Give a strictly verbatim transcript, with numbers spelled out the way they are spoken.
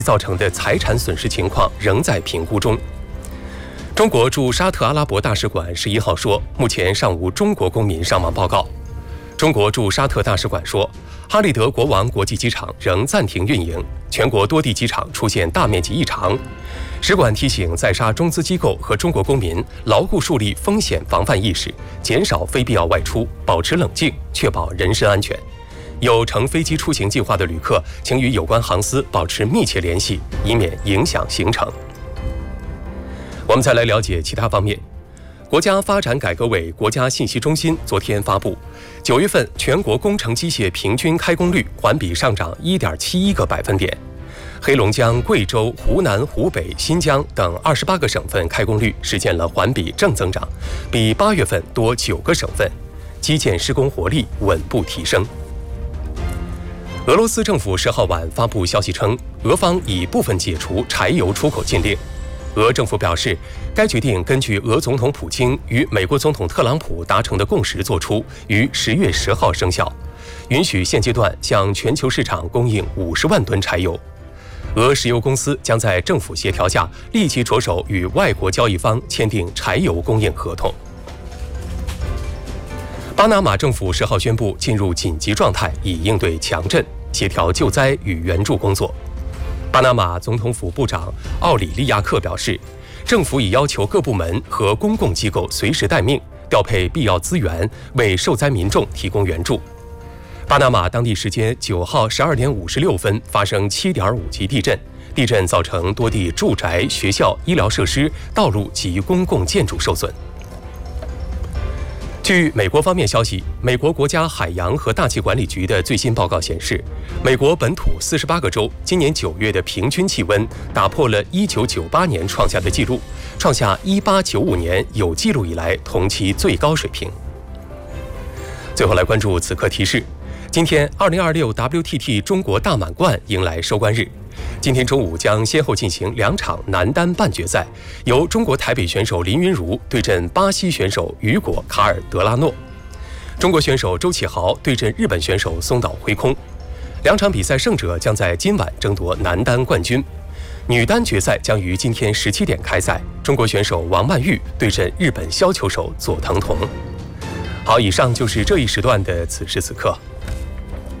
造成的财产损失情况仍在评估中。中国驻沙特阿拉伯大使馆十一号说，目前尚无中国公民伤亡报告。中国驻沙特大使馆说，哈利德国王国际机场仍暂停运营，全国多地机场出现大面积异常。使馆提醒在沙中资机构和中国公民牢固树立风险防范意识，减少非必要外出，保持冷静，确保人身安全。有乘飞机出行计划的旅客，请与有关航司保持密切联系，以免影响行程。我们再来了解其他方面。国家发展改革委国家信息中心昨天发布，九月份全国工程机械平均开工率环比上涨 一点七一个百分点。黑龙江、贵州、湖南、湖北、新疆等二十八个省份开工率实现了环比正增长，比八月份多九个省份，基建施工活力稳步提升。俄罗斯政府十号晚发布消息称，俄方已部分解除柴油出口禁令。俄政府表示，该决定根据俄总统普京与美国总统特朗普达成的共识作出，于十月十号生效，允许现阶段向全球市场供应五十万吨柴油。俄石油公司将在政府协调下立即着手与外国交易方签订柴油供应合同。巴拿马政府十号宣布进入紧急状态，以应对强震，协调救灾与援助工作。巴拿马总统府部长奥里利亚克表示，政府已要求各部门和公共机构随时待命，调配必要资源，为受灾民众提供援助。巴拿马当地时间九号十二点五十六分发生七点五级地震，地震造成多地住宅、学校、医疗设施、道路及公共建筑受损。据美国方面消息，美国国家海洋和大气管理局的最新报告显示，美国本土四十八个州今年九月的平均气温打破了一九九八年创下的纪录，创下一八九五年有记录以来同期最高水平。最后来关注此刻提示，今天二零二六 W T T 中国大满贯迎来收官日。今天中午将先后进行两场男单半决赛，由中国台北选手林昀儒对阵巴西选手雨果卡尔德拉诺，中国选手周启豪对阵日本选手松岛辉空。两场比赛胜者将在今晚争夺男单冠军。女单决赛将于今天十七点开赛，中国选手王曼玉对阵日本削球手佐藤瞳。好，以上就是这一时段的此时此刻。